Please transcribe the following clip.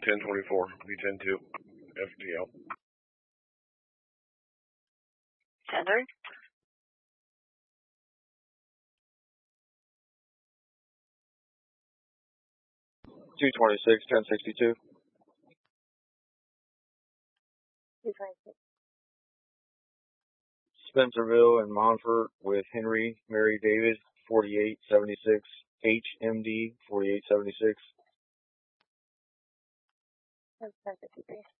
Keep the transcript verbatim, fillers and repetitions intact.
ten twenty-four, B ten two, F D L. ten three. two twenty-six, ten sixty-two. two twenty-six. Spencerville and Montfort with Henry Mary David, forty-eight seventy-six, H M D, forty-eight seventy-six. ten fifty-three.